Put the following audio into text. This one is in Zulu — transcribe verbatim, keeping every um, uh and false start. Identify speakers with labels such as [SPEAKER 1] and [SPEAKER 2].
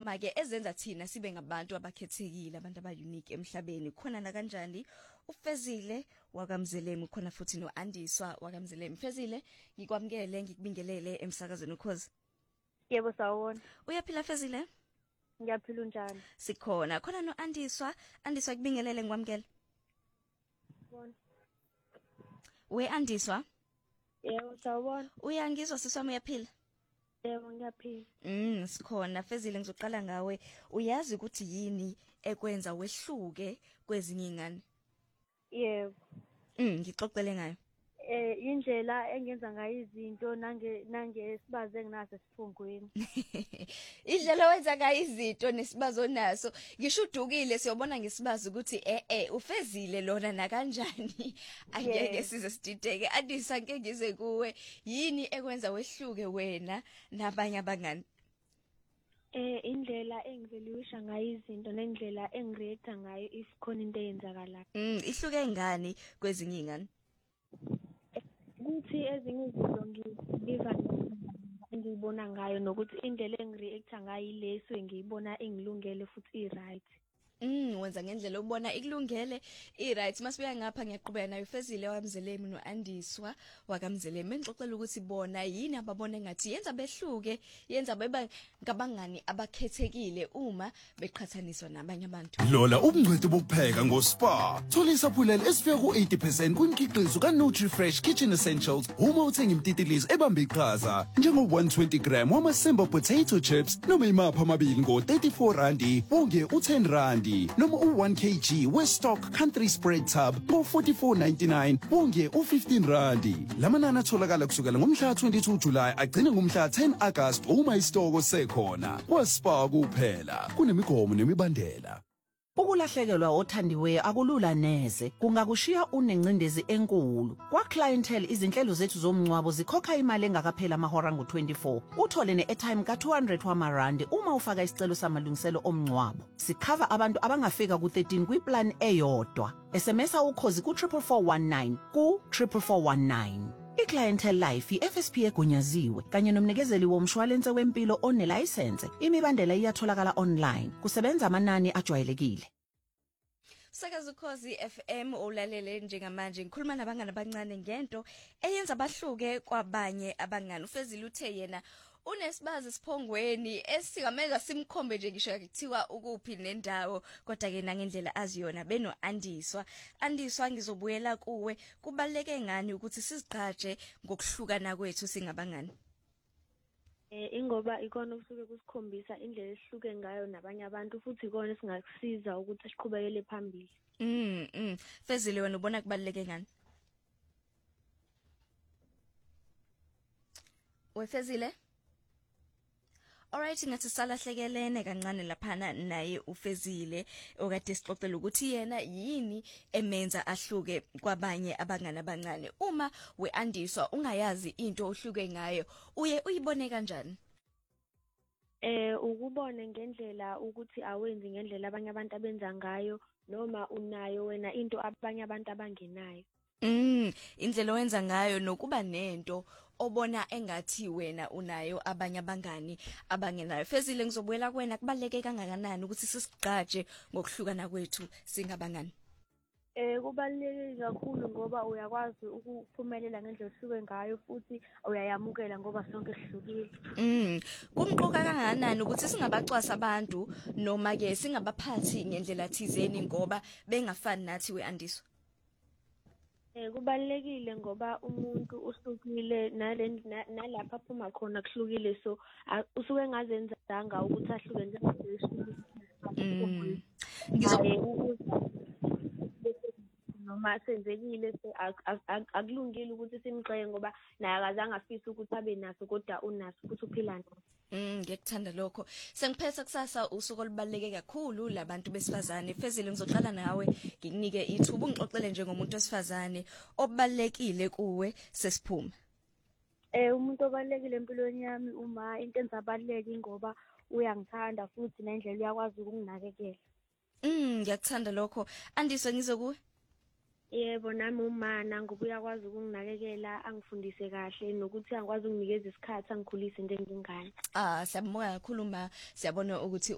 [SPEAKER 1] indaba ke ezenza thina sibe ngabantu abakhethekile, abantu abayunique emhlabeni. Khona na kanjani uFezile wakamzelemu, khona futhi noAndiswa wakamzelemu. Fezile, ngikwamukele ngikubingelele emsakazweni ukhozi.
[SPEAKER 2] Yebo sawona.
[SPEAKER 1] Uyaphila Fezile?
[SPEAKER 2] Ngiyaphila unjani?
[SPEAKER 1] Sikhona. Khona noAndiswa, Andiswa kubingelele ngikwamukele.
[SPEAKER 2] Bona.
[SPEAKER 1] We Andiswa?
[SPEAKER 2] Yebo sawona.
[SPEAKER 1] Uyangizwa siswami uyaphila?
[SPEAKER 2] Yebo ngiyaphila.
[SPEAKER 1] Mm, sikhona. Fezile ngizoqala ngawe. Uyazi ukuthi yini ekwenza wehluke kwezinye ingane?
[SPEAKER 2] Yebo.
[SPEAKER 1] Mm, ngixoxele ngayo.
[SPEAKER 2] Eh indlela engenza ngayo izinto nange nange sibaze nginaso esiphungweni.
[SPEAKER 1] Indlela wenza ngayo izinto nesibazo naso. Ngisho udukile siyobona ngesibazo ukuthi eh eh uFezile lona na kanjani. Angeke size sidideke. Andisa ngeke ngize kuwe. Yini ekwenza wehluke wena nabanye abangani?
[SPEAKER 2] Eh indlela engivaluisha ngayo izinto nendlela engireacta ngayo if khona into eyenzakalayo.
[SPEAKER 1] Mm, ihluke ngani kwezinye ingane?
[SPEAKER 2] Kuthi ezinye izinto ngiziva ngibona ngayo nokuthi indlela engireacta ngayo ileso ngiyibona engilungele futhi i-right.
[SPEAKER 1] Mm, wenza ngendlela ubona ikulungele i-right. Masibuya ngapha ngiyaqhubeka nayo Fezile wakamzelemu noAndiswa wakamzelemu. Ngixoxela ukuthi bona yini ababona engathi yenza behluke, yenza beba ngabangani abakhethekile uma beqhathaniswa nabanye abantu.
[SPEAKER 3] Lola ubungcweti bokupheka ngoSpa. Thola isaphulelo esifika ku-eighty percent kwimikhiqizo kaNutriFresh Kitchen Essentials uma uthenga imtitilizo ebamba iqhaza njengo one twenty gram wama-Simba potato chips noma imapha amabili ngo-thirty-four randi wonge u-ten randi. Noma u-one kilogram we-stock country spread tub ngo-forty-four ninety-nine wonge u-fifteen randi. Lamanani atholakala kusukela ngomhla twenty-two July agcine ngomhla ten August uma isitoko sekhona. KwaSpa kuphela kunemigomo nemibandela.
[SPEAKER 4] Ukulahlekelwa othandiweyo akulula neze, kungakushiya unencindezi enkulu. Kwa clientele izinhlelo zethu zomncwabo zikhokha imali engakaphela amahora ngo twenty-four. Uthole ne-airtime ka two hundred wamarandi uma ufaka isicelo samalungiselo omncwabo. Sikhava abantu abangafika ku thirteen kwiplan eyodwa. S M S ukhozi ku four four one nine ku four four one nine. I-Clientele Life i-F S P egunyaziwe kanye nomnikezeli womshwalense wempilo onelayisense. Imibandela iyatholakala online. Kusebenza amanani ajwayelekile.
[SPEAKER 1] Sakaza ukhozi F M ulalele njengamanje ngikhuluma nabangani abancane ngento eyenza bahluke kwabanye abangani. uFezile uthe yena unesibazi siphongweni esigameza simkhombe nje ngisho kuthiwa ukuphi nendawo, kodwa ke nangendlela aziyona benoAndiswa. Andiswa ngizobuyela kuwe, kubaleke ngani ukuthi sizigqaje ngokuhlukana kwethu singabangani?
[SPEAKER 2] Eh ingoba ikona kusuke kusikhombisa indlela esihluke ngayo nabanye abantu futhi ikona singakusiza ukuthi siqhubekele phambili.
[SPEAKER 1] Mm mm. Fezile wena ubona kubaleke ngani? Wefezile? Alright, ngathi salahlekelene kancane laphana naye uFezile okade sixoxela ukuthi yena yini emenza ahluke kwabanye abangani abancane. Uma weAndiswa ungayazi into ohluke ngayo, uye uyibone kanjani?
[SPEAKER 2] Eh ukubone ngendlela ukuthi awenzi ngendlela abanye abantu abenza ngayo noma unayo wena into abanye abantu abangenayo.
[SPEAKER 1] Mm, indlela owenza ngayo nokuba nento obona engathi wena unayo abanye abangani abangenayo. Fezile ngizobuyela kuwena, kubaleke kangakanani ukuthi sisigqaje ngokuhlukana kwethu singabangani?
[SPEAKER 2] Eh kubalulekile kakhulu ngoba uyakwazi ukuphumelela ngendlela ohluke ngayo futhi uyayamukela ngoba sonke sihlukile.
[SPEAKER 1] Mm, kumqoka kangakanani ukuthi singabacwasa abantu noma ke singabaphathi ngendlela thizeni ngoba bengafani nathi weAndiswa?
[SPEAKER 2] Eh kubalekile ngoba umuntu uhlukile nalapha aphuma khona kuhlukile, so usuke engazenzanga ukuthi ahluke njengoba
[SPEAKER 1] Mm.
[SPEAKER 2] noma senzekile akulungile ukuthi simgxeke ngoba naye akazange afise ukuthi abe naso kodwa unaso futhi uphila naso.
[SPEAKER 1] Mm, ngikuthanda lokho. Sengiphethe kusasa usuku olubaleke kakhulu labantu besifazane. Fezile ngizoqala nawe ngikunike ithuba ungixoxele njengomuntu wesifazane obalekile kuwe sesiphuma.
[SPEAKER 2] Eh umuntu obalekile empilweni yami uma into enzabaleke ngoba uyangithanda futhi nendlela uyakwazi ukunginakekela.
[SPEAKER 1] Mm, ngiyakuthanda lokho. Andiswa ngizokuwe.
[SPEAKER 2] Yebo nami umana ngoba uyakwazi ukunginakekela, angifundise kahle nokuthi angikwazi ukunikeza isikhathi angikhulise into engingane.
[SPEAKER 1] Ah, siyabonga kakhulu ma, siyabona ukuthi